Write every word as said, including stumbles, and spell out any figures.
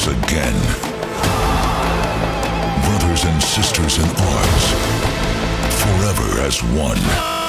again. Brothers and sisters in arms, forever as one.